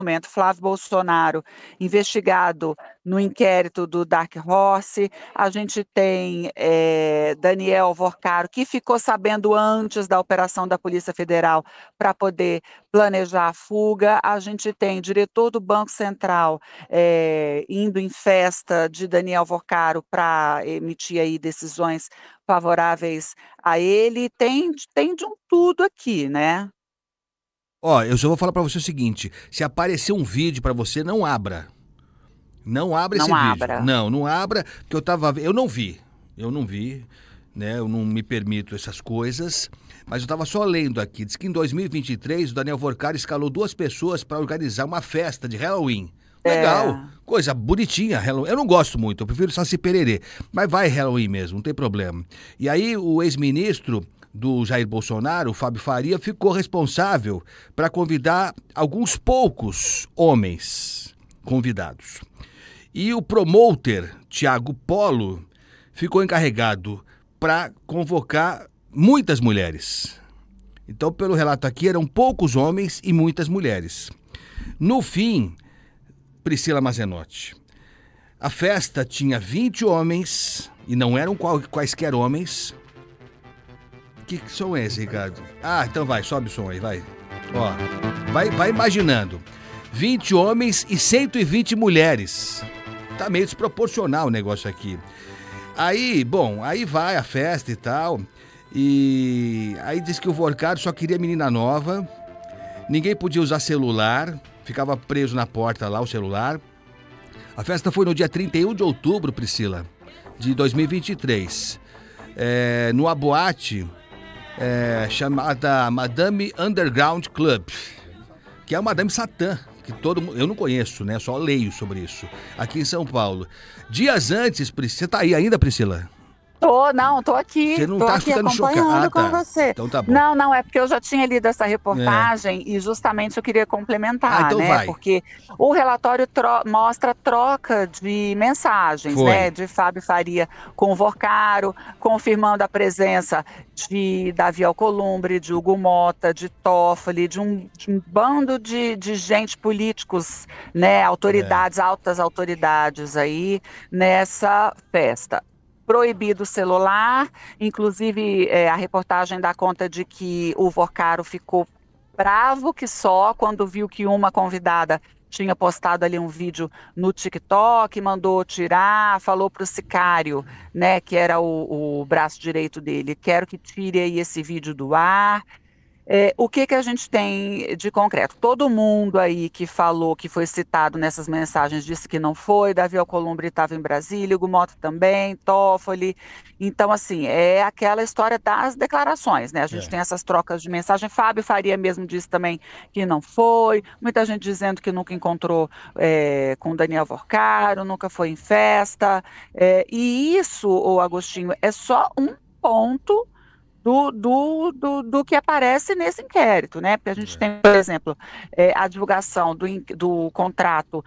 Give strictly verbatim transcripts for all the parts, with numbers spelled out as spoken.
momento, Flávio Bolsonaro investigado no inquérito do Dark Horse, a gente tem, eh, Daniel Worcaro, que ficou sabendo antes da operação da Polícia Federal para poder planejar a fuga, a gente tem diretor do Banco Central, eh, indo em festa de Daniel Worcaro para emitir aí decisões favoráveis a ele, tem de tem de um tudo aqui, né. Ó, eu só vou falar pra você o seguinte, se aparecer um vídeo pra você, não abra. Não abra esse Não vídeo. abra. Não, não abra, porque eu estava ve eu não vi, eu não vi, né, eu não me permito essas coisas, mas eu estava só lendo aqui, diz que em dois mil e vinte e três o Daniel Worcaro escalou duas pessoas para organizar uma festa de Halloween. Legal, É. coisa bonitinha, Hallow eu não gosto muito, eu prefiro Saci Pererê, mas vai Halloween mesmo, não tem problema. E aí o ex-ministro do Jair Bolsonaro, o Fábio Faria, ficou responsável para convidar alguns poucos homens convidados. E o promoter, Tiago Polo, ficou encarregado para convocar muitas mulheres. Então, pelo relato aqui, eram poucos homens e muitas mulheres. No fim, Priscila Mazenotti, a festa tinha vinte homens, e não eram qual, quaisquer homens. Que, que som é esse, Ricardo? Ah, então vai, sobe o som aí, vai. Ó, vai, vai imaginando. vinte homens e cento e vinte mulheres. Tá meio desproporcional o negócio aqui. Aí, bom, aí vai a festa e tal. E aí diz que o Worcaro só queria menina nova. Ninguém podia usar celular. Ficava preso na porta lá o celular. A festa foi no dia trinta e um de outubro, Priscila, de dois mil e vinte e três. É, numa boate é, chamada Madame Underground Club, que é o Madame Satã, que todo mundo, eu não conheço, né? Só leio sobre isso, aqui em São Paulo. Dias antes, Priscila, você tá aí ainda, Priscila? Tô, não, tô aqui, Você não tô tá aqui ficando chocada? acompanhando Ah, com tá. você. Então tá bom. Não, não, é porque eu já tinha lido essa É. reportagem e justamente eu queria Ah, complementar, então né, vai. porque o relatório tro mostra troca de mensagens, Foi. né, de Fábio Faria com o Worcaro, confirmando a presença de Davi Alcolumbre, de Hugo Mota, de Toffoli, de um, de um bando de, de gente, políticos, né, autoridades, É. altas autoridades aí nessa festa. Proibido o celular, inclusive é, a reportagem dá conta de que o Worcaro ficou bravo que só quando viu que uma convidada tinha postado ali um vídeo no TikTok, mandou tirar, falou para o sicário, né, que era o, o braço direito dele, quero que tire aí esse vídeo do ar. É, o que que a gente tem de concreto? Todo mundo aí que falou, que foi citado nessas mensagens, disse que não foi, Davi Alcolumbre estava em Brasília, Hugo Mota também, Toffoli. Então, assim, é aquela história das declarações, né? A gente É. tem essas trocas de mensagem. Fábio Faria mesmo disse também que não foi, muita gente dizendo que nunca encontrou é, com Daniel Worcaro, nunca foi em festa. É, e isso, ô Agostinho, é só um ponto do, do, do, do que aparece nesse inquérito, né? Porque a gente É. tem, por exemplo, é, a divulgação do, in- do contrato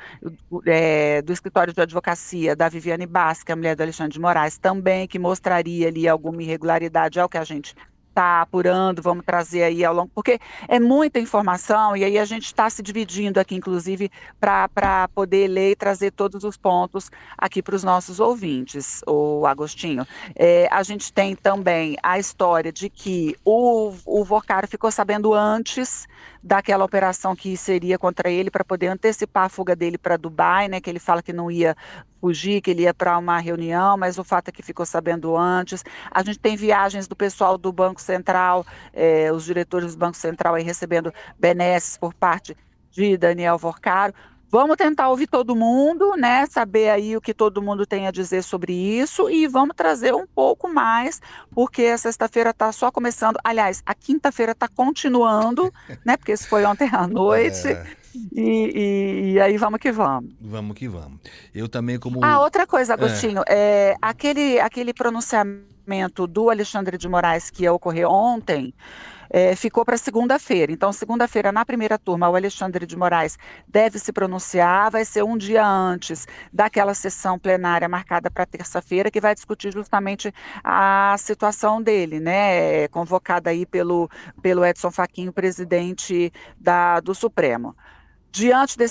é, do escritório de advocacia da Viviane Bassi, que é a mulher do Alexandre de Moraes, também, que mostraria ali alguma irregularidade, é o que a gente está apurando, vamos trazer aí ao longo, porque é muita informação e aí a gente está se dividindo aqui, inclusive, para poder ler e trazer todos os pontos aqui para os nossos ouvintes, o Agostinho. É, a gente tem também a história de que o, o Worcaro ficou sabendo antes daquela operação que seria contra ele para poder antecipar a fuga dele para Dubai, né? Que ele fala que não ia fugir, que ele ia para uma reunião, mas o fato é que ficou sabendo antes. A gente tem viagens do pessoal do Banco Central, eh, os diretores do Banco Central aí recebendo benesses por parte de Daniel Worcaro. Vamos tentar ouvir todo mundo, né? Saber aí o que todo mundo tem a dizer sobre isso e vamos trazer um pouco mais, porque a sexta-feira está só começando. Aliás, a quinta-feira está continuando, né? Porque isso foi ontem à noite. É. E, e- e aí vamos que vamos. Vamos que vamos. Eu também Ah, como... outra coisa, É. Agostinho, é, aquele, aquele pronunciamento do Alexandre de Moraes que ia ocorrer ontem, é, ficou para segunda-feira. Então, segunda-feira, na primeira turma, o Alexandre de Moraes deve se pronunciar, vai ser um dia antes daquela sessão plenária marcada para terça-feira, que vai discutir justamente a situação dele, né? Convocada aí pelo, pelo Edson Fachin, presidente da, do Supremo. Diante desse